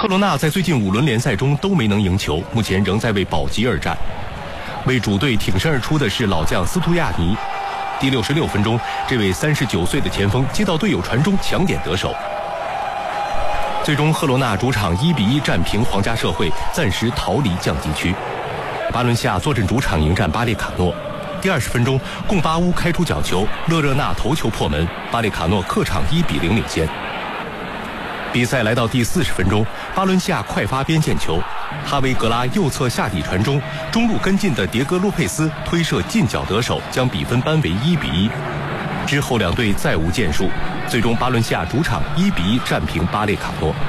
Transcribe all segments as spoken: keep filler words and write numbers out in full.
赫罗纳在最近五轮联赛中都没能赢球，目前仍在为保级而战。为主队挺身而出的是老将斯图亚尼。第六十六分钟，这位三十九岁的前锋接到队友传中，抢点得手。最终，赫罗纳主场一比一战平皇家社会，暂时逃离降级区。巴伦西亚坐镇主场迎战巴列卡诺。第二十分钟，贡巴乌开出角球，勒热纳头球破门，巴列卡诺客场一比零领先。比赛来到第四十分钟，巴伦西亚快发边线球，哈维格拉右侧下底传中，中路跟进的迭戈洛佩斯推射近角得手，将比分扳为一比一。之后两队再无建树，最终巴伦西亚主场一比一战平巴列卡诺。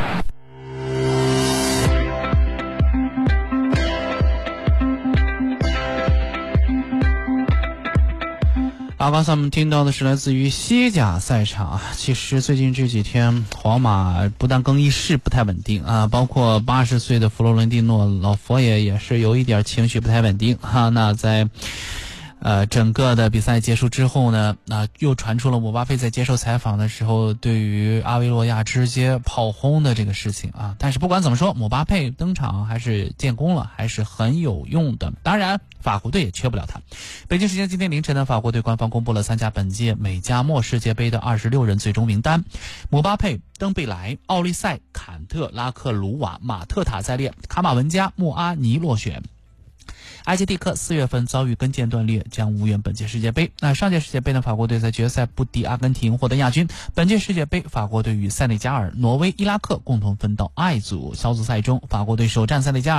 啊，刚才我们听到的是来自于西甲赛场啊。其实最近这几天，皇马不但更衣室不太稳定啊，包括八十岁的弗洛伦蒂诺老佛爷也是有一点情绪不太稳定哈、啊。那在呃整个的比赛结束之后呢，那、呃、又传出了姆巴佩在接受采访的时候对于阿维罗亚直接炮轰的这个事情啊。但是不管怎么说，姆巴佩登场还是建功了，还是很有用的。当然法国队也缺不了他。北京时间今天凌晨呢，法国队官方公布了参加本届美加墨世界杯的二十六人最终名单。姆巴佩、登贝莱、奥利塞、坎特、拉克鲁瓦、马特塔在列，卡马文加、穆阿尼落选。埃及蒂克四月份遭遇跟腱断裂，将无缘本届世界杯。那上届世界杯呢，法国队在决赛不敌阿根廷，获得亚军。本届世界杯，法国队与塞内加尔、挪威、伊拉克共同分到 I 组。小组赛中，法国队首战塞内加尔。